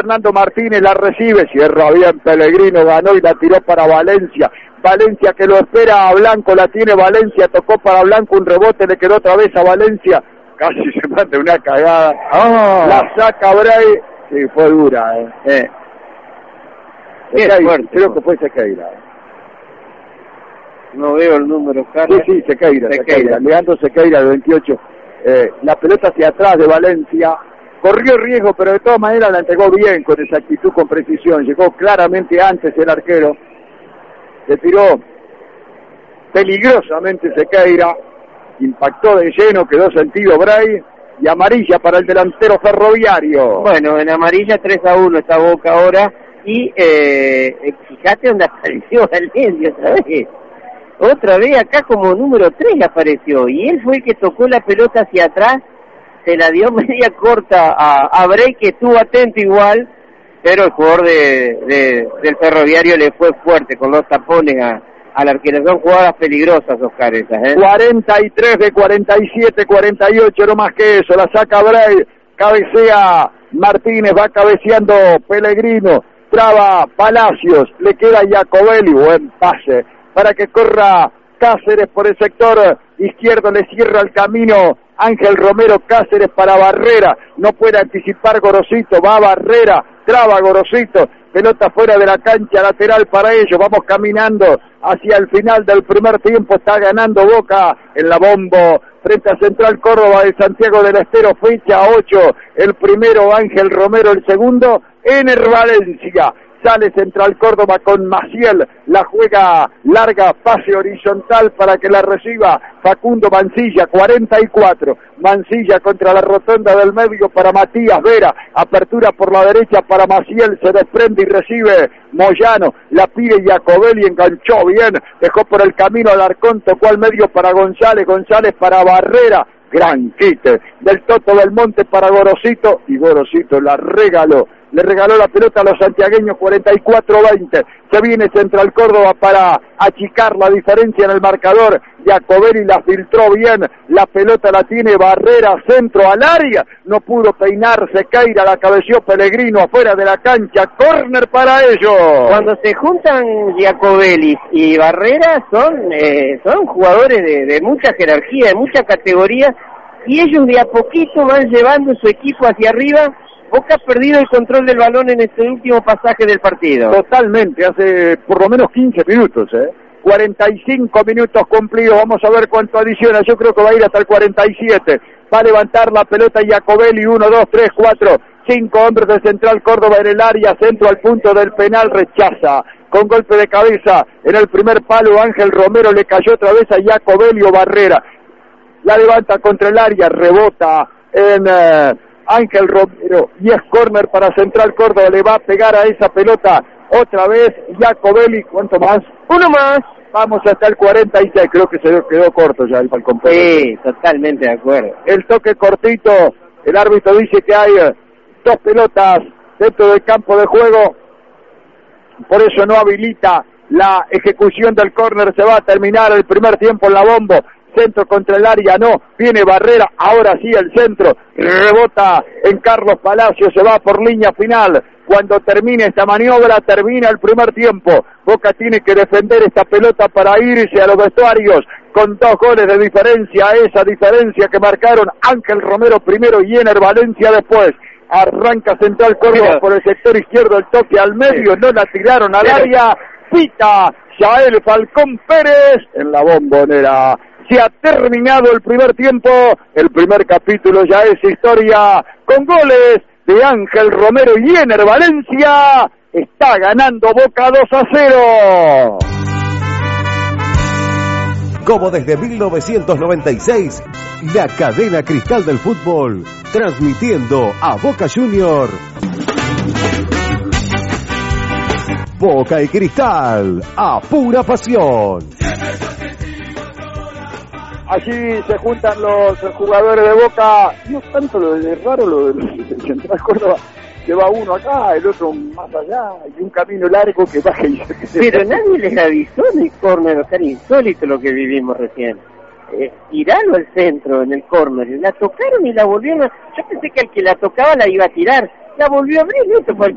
Fernando Martínez la recibe, cierra bien Pellegrino, ganó y la tiró para Valencia. Valencia que lo espera a Blanco, la tiene Valencia, tocó para Blanco, un rebote, le quedó otra vez a Valencia, casi se manda una cagada. La saca Bray, sí, fue dura, Fuerte, creo que fue Sequeira. No veo el número, Carlos. Sí, Sequeira. Leandro Sequeira, el 28. La pelota hacia atrás de Valencia. Corrió riesgo, pero de todas maneras la entregó bien, con exactitud, con precisión. Llegó claramente antes el arquero. Se tiró peligrosamente Sequeira. Impactó de lleno, quedó sentido Bray. Y amarilla para el delantero Ferroviario. Bueno, en amarilla 3-1 está Boca ahora. Y fíjate dónde apareció Valencia otra vez acá como número 3 apareció, y él fue el que tocó la pelota hacia atrás, se la dio media corta a Bray, que estuvo atento igual, pero el jugador del Ferroviario le fue fuerte con los tapones al arquero. Son jugadas peligrosas, Oscar, esas, 43 de 47, 48, no más que eso, la saca Bray, cabecea Martínez, va cabeceando Pellegrino, traba Palacios, le queda Jacobelli, buen pase, para que corra Cáceres por el sector izquierdo, le cierra el camino Ángel Romero. Cáceres para Barrera, no puede anticipar Gorosito, va Barrera, traba Gorosito, pelota fuera de la cancha, lateral para ellos. Vamos caminando hacia el final del primer tiempo, está ganando Boca en la Bombo frente a Central Córdoba de Santiago del Estero, fecha 8, el primero Ángel Romero, el segundo Ener Valencia. Sale Central Córdoba con Maciel, la juega larga, pase horizontal para que la reciba Facundo Mancilla, 44, Mancilla contra la rotonda del medio para Matías Vera, apertura por la derecha para Maciel, se desprende y recibe Moyano, la pide Jacobelli, enganchó bien, dejó por el camino Alarcón, tocó al medio para González, González para Barrera, gran quite del Toto del Monte para Gorosito, y Gorosito la regaló. Le regaló la pelota a los santiagueños, 44-20. Se viene Central Córdoba para achicar la diferencia en el marcador. Jacobelli la filtró bien. La pelota la tiene Barrera, centro al área. No pudo peinar Sequeira, la cabeció Pellegrino afuera de la cancha. Córner para ellos. Cuando se juntan Jacobelli y Barrera son jugadores de mucha jerarquía, de mucha categoría. Y ellos de a poquito van llevando su equipo hacia arriba. Boca ha perdido el control del balón en este último pasaje del partido. Totalmente, hace por lo menos 15 minutos, 45 minutos cumplidos, vamos a ver cuánto adiciona, yo creo que va a ir hasta el 47. Va a levantar la pelota Jacobelli, 1, 2, 3, 4, 5 hombres de Central Córdoba en el área, centro al punto del penal, rechaza. Con golpe de cabeza en el primer palo, Ángel Romero le cayó otra vez a Jacobelli o Barrera. La levanta contra el área, rebota en Ángel Romero y es córner para Central Córdoba, le va a pegar a esa pelota otra vez Jacobelli. ¿Cuánto más? Uno más. Vamos hasta el 46, creo que se quedó corto ya el Falcón. Sí, totalmente de acuerdo. El toque cortito, el árbitro dice que hay 2 pelotas dentro del campo de juego, por eso no habilita la ejecución del córner. Se va a terminar el primer tiempo en la Bombo. Centro contra el área, no, viene Barrera, ahora sí el centro, rebota en Carlos Palacio, se va por línea final. Cuando termine esta maniobra, termina el primer tiempo. Boca tiene que defender esta pelota para irse a los vestuarios con 2 goles de diferencia, esa diferencia que marcaron Ángel Romero primero y Ener Valencia después. Arranca Central Córdoba por el sector izquierdo, el toque al medio, no la tiraron al área, pita Yael Falcón Pérez en la Bombonera. Se ha terminado el primer tiempo, el primer capítulo ya es historia, con goles de Ángel Romero y Ener Valencia. Está ganando Boca 2-0. Como desde 1996, la cadena Cristal del fútbol, transmitiendo a Boca Junior. Boca y Cristal, a pura pasión. Allí se juntan los jugadores de Boca, no tanto lo de raro, lo del Central Córdoba, que va uno acá, el otro más allá, y un camino largo que baja y se... Pero nadie les avisó en el córner, o sea, insólito lo que vivimos recién. Tirarlo al centro en el córner, la tocaron y la volvieron a... Yo pensé que al que la tocaba la iba a tirar, la volvió a abrir, ¿no?